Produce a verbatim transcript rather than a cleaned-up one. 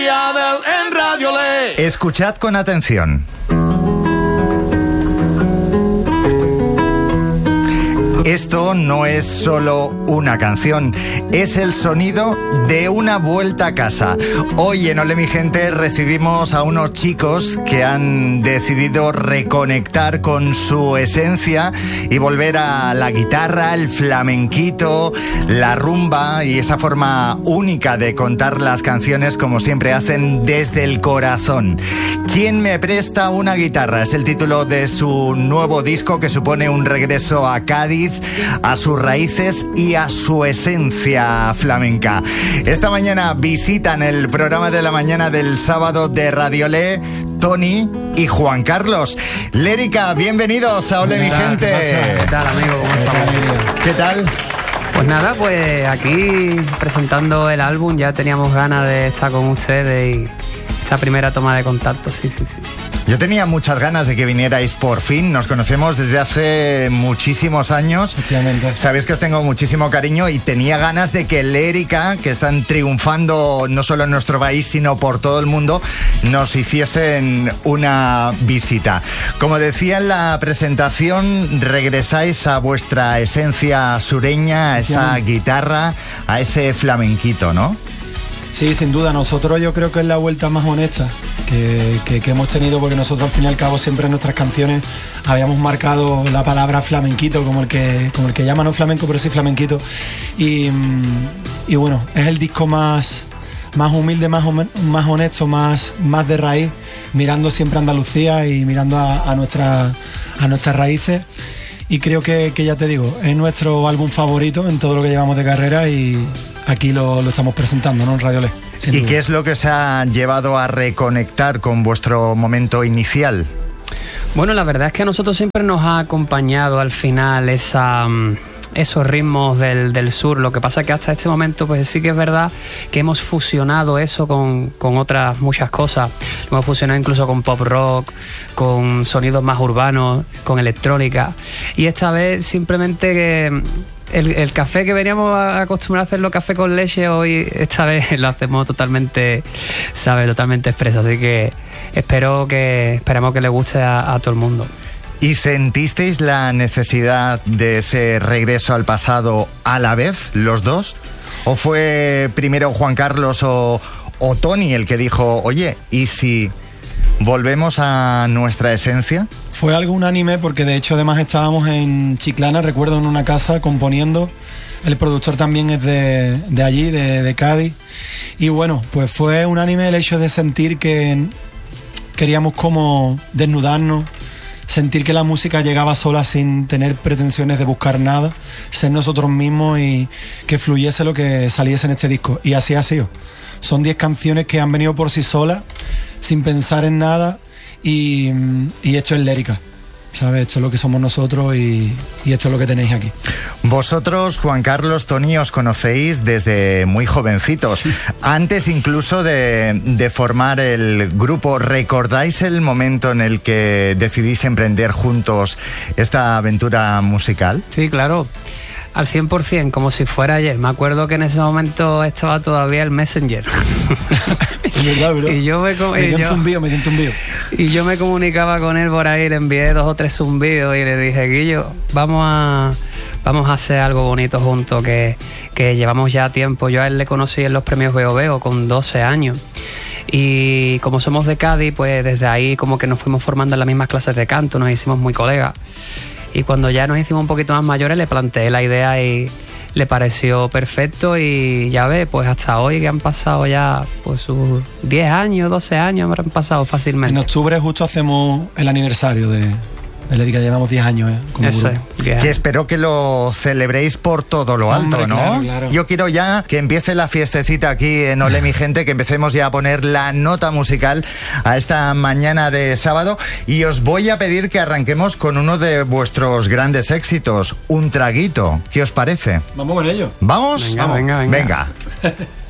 En Radio Le. Escuchad con atención. Esto no es solo una canción, es el sonido de una vuelta a casa. Hoy en Ole mi gente recibimos a unos chicos que han decidido reconectar con su esencia y volver a la guitarra, el flamenquito, la rumba y esa forma única de contar las canciones como siempre hacen desde el corazón. ¿Quién me presta una guitarra? Es el título de su nuevo disco que supone un regreso a Cádiz, a sus raíces y a su esencia flamenca. Esta mañana visitan el programa de la mañana del sábado de Radio Le, Tony y Juan Carlos. Lérica, bienvenidos a Ole mi gente. ¿Qué tal, amigo? ¿Cómo estamos? ¿Qué tal? Pues nada, pues aquí presentando el álbum, ya teníamos ganas de estar con ustedes y esta primera toma de contacto, sí, sí, sí. Yo tenía muchas ganas de que vinierais por fin. Nos conocemos desde hace muchísimos años. Sabéis que os tengo muchísimo cariño y tenía ganas de que Lérica, que están triunfando no solo en nuestro país, sino por todo el mundo, nos hiciesen una visita. Como decía en la presentación, regresáis a vuestra esencia sureña, a esa guitarra, a ese flamenquito, ¿no? Sí, sin duda. Nosotros yo creo que es la vuelta más honesta que, que, que hemos tenido, porque nosotros al fin y al cabo siempre en nuestras canciones habíamos marcado la palabra flamenquito como el que, como el que llama, no flamenco, pero sí flamenquito. Y, y bueno, es el disco más, más humilde, más, más honesto, más, más de raíz, mirando siempre a Andalucía y mirando a, a, nuestra, a nuestras raíces. Y creo que, que ya te digo, es nuestro álbum favorito en todo lo que llevamos de carrera y aquí lo, lo estamos presentando, ¿no? En Radio Le. ¿Y duda. Qué es lo que os ha llevado a reconectar con vuestro momento inicial? Bueno, la verdad es que a nosotros siempre nos ha acompañado al final esa... esos ritmos del, del sur. Lo que pasa es que hasta este momento pues sí que es verdad que hemos fusionado eso con, con otras muchas cosas. Lo hemos fusionado incluso con pop rock, con sonidos más urbanos, con electrónica, y esta vez simplemente que el, el café que veníamos acostumbrados a hacerlo café con leche, hoy esta vez lo hacemos totalmente, ¿sabes? Totalmente expreso, así que espero que esperamos que le guste a, a todo el mundo. ¿Y sentisteis la necesidad de ese regreso al pasado a la vez, los dos? ¿O fue primero Juan Carlos o, o Tony el que dijo, oye, ¿y si volvemos a nuestra esencia? Fue algo unánime, porque de hecho además estábamos en Chiclana, recuerdo, en una casa componiendo. El productor también es de, de allí, de, de Cádiz. Y bueno, pues fue unánime el hecho de sentir que queríamos como desnudarnos, sentir que la música llegaba sola sin tener pretensiones de buscar nada, ser nosotros mismos y que fluyese lo que saliese en este disco. Y así ha sido. Son diez canciones que han venido por sí solas, sin pensar en nada, y, y esto es Lérica, ¿sabes? Esto es lo que somos nosotros y, y esto es lo que tenéis aquí. Vosotros, Juan Carlos, Tony, os conocéis desde muy jovencitos, sí. Antes incluso de, de formar el grupo. ¿Recordáis el momento en el que decidís emprender juntos esta aventura musical? Sí, claro. Al cien por ciento, como si fuera ayer. Me acuerdo que en ese momento estaba todavía el Messenger. Verdad, bro. Y yo me, com- me, y yo, zumbido, me zumbido. Y yo me comunicaba con él por ahí, le envié dos o tres zumbidos y le dije, Guillo, vamos a, vamos a hacer algo bonito juntos, que, que llevamos ya tiempo. Yo a él le conocí en los premios Veo Veo con doce años. Y como somos de Cádiz, pues desde ahí como que nos fuimos formando en las mismas clases de canto, nos hicimos muy colegas. Y cuando ya nos hicimos un poquito más mayores le planteé la idea y le pareció perfecto, y ya ves, pues hasta hoy que han pasado ya pues sus diez años, doce años habrán pasado fácilmente. En octubre justo hacemos el aniversario de, de Lérica, llevamos diez años ¿eh? como Eso grupo. Es, yeah. Que espero que lo celebréis por todo lo alto, Hombre, ¿no? claro, claro. Yo quiero ya que empiece la fiestecita aquí en Ole mi gente, que empecemos ya a poner la nota musical a esta mañana de sábado, y os voy a pedir que arranquemos con uno de vuestros grandes éxitos, Un Traguito. ¿Qué os parece? Vamos con ello. ¿Vamos? Venga, Vamos. venga, venga. venga.